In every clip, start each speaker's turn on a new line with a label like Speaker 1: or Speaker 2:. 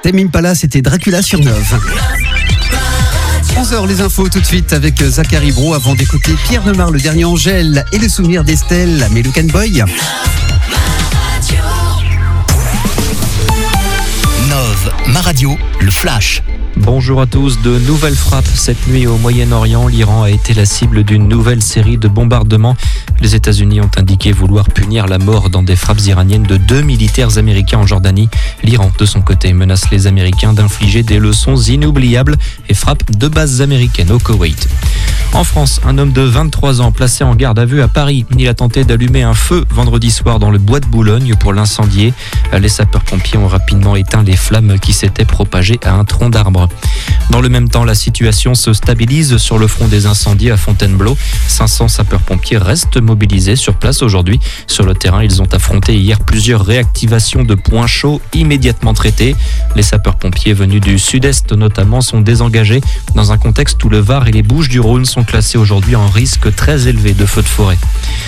Speaker 1: Tame Impala, c'était Dracula sur 9. 11h, les infos tout de suite avec Zachary Bro avant d'écouter Pierre Demar, le dernier Angèle et le souvenir d'Estelle, Melucan Boy.
Speaker 2: Nove, ma radio, le flash.
Speaker 3: Bonjour à tous. De nouvelles frappes cette nuit au Moyen-Orient. L'Iran a été la cible d'une nouvelle série de bombardements. Les États-Unis ont indiqué vouloir punir la mort dans des frappes iraniennes de 2 militaires américains en Jordanie. L'Iran, de son côté, menace les Américains d'infliger des leçons inoubliables et frappe 2 bases américaines au Koweït. En France, un homme de 23 ans placé en garde à vue à Paris. Il a tenté d'allumer un feu vendredi soir dans le bois de Boulogne pour l'incendier. Les sapeurs-pompiers ont rapidement éteint les flammes qui s'étaient propagées à un tronc d'arbre. Dans le même temps, la situation se stabilise sur le front des incendies à Fontainebleau. 500 sapeurs-pompiers restent mobilisés sur place aujourd'hui. Sur le terrain, ils ont affronté hier plusieurs réactivations de points chauds immédiatement traités. Les sapeurs-pompiers venus du sud-est notamment sont désengagés dans un contexte où le Var et les Bouches-du-Rhône sont classés aujourd'hui en risque très élevé de feux de forêt.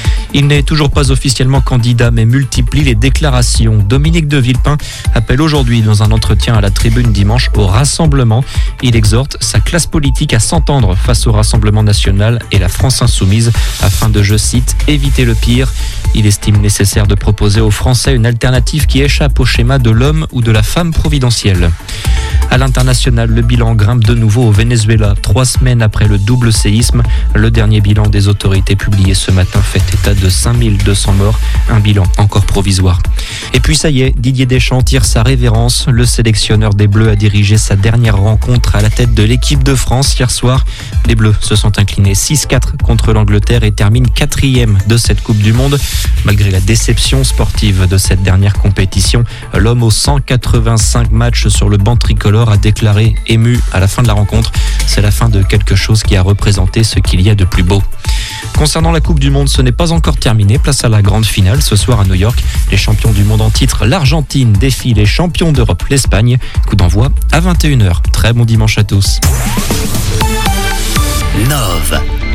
Speaker 3: Il n'est toujours pas officiellement candidat mais multiplie les déclarations. Dominique de Villepin appelle aujourd'hui dans un entretien à la Tribune dimanche au rassemblement. Il exhorte sa classe politique à s'entendre face au Rassemblement national et la France insoumise afin de, je cite, éviter le pire. Il estime nécessaire de proposer aux Français une alternative qui échappe au schéma de l'homme ou de la femme providentielle. À l'international, le bilan grimpe de nouveau au Venezuela. 3 semaines après le double séisme, le dernier bilan des autorités publié ce matin fait état de 5200 morts, un bilan encore provisoire. Et puis ça y est, Didier Deschamps tire sa révérence. Le sélectionneur des Bleus a dirigé sa dernière rencontre à la tête de l'équipe de France hier soir. Les Bleus se sont inclinés 6-4 contre l'Angleterre et terminent 4e de cette Coupe du Monde. Malgré la déception sportive de cette dernière compétition, l'homme aux 185 matchs sur le banc tricolore a déclaré ému à la fin de la rencontre. C'est la fin de quelque chose qui a représenté ce qu'il y a de plus beau. Concernant la Coupe du Monde, ce n'est pas encore terminé. Place à la grande finale ce soir à New York. Les champions du monde en titre, l'Argentine, défie les champions d'Europe, l'Espagne. Coup d'envoi à 21h. Très bon dimanche à tous.
Speaker 2: Nove.